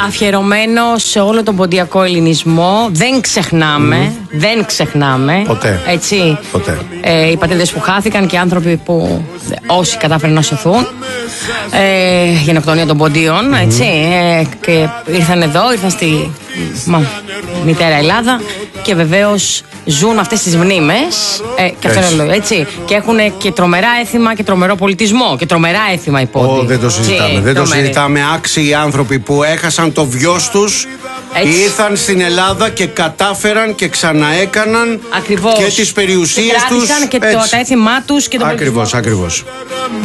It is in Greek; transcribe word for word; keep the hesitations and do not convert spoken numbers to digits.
αφιερωμένο σε όλο τον ποντιακό ελληνισμό. Δεν ξεχνάμε, mm. δεν ξεχνάμε. Ποτέ. Έτσι. Ποτέ. Ε, οι πατρίδες που χάθηκαν και οι άνθρωποι που όσοι κατάφεραν να σωθούν. Ε, γενοκτονία των ποντίων, mm-hmm. έτσι. Ε, και ήρθαν εδώ, ήρθαν στη μα, μητέρα Ελλάδα και βεβαίως ζουν αυτές τις μνήμες. Ε, και αυτό είναι έτσι. Και έχουν και τρομερά έθιμα και τρομερό πολιτισμό. Και τρομερά έθιμα οι πόντιοι. Oh, δεν το συζητάμε. Και, δεν τρομερή. το συζητάμε. Άξιοι άνθρωποι που έχασαν το βιός τους. Έτσι. Ήρθαν στην Ελλάδα και κατάφεραν και ξαναέκαναν. Ακριβώς. Και τις περιουσίες τους. Και, και το, τα έθιμά τους και τον Ακριβώς, ακριβώς.